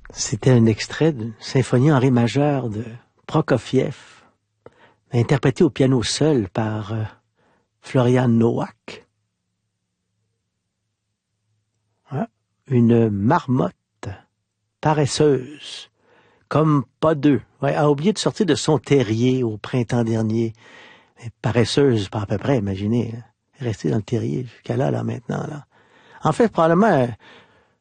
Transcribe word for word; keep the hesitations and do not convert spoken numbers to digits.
C'était un extrait d'une symphonie en ré majeur de Prokofiev, interprété au piano seul par euh, Florian Nowak. Ouais, une marmotte paresseuse, comme pas deux, ouais, a oublié de sortir de son terrier au printemps dernier. Mais paresseuse, pas à peu près, imaginez. Hein. Rester dans le terrier jusqu'à là, là, maintenant, là. En fait, probablement,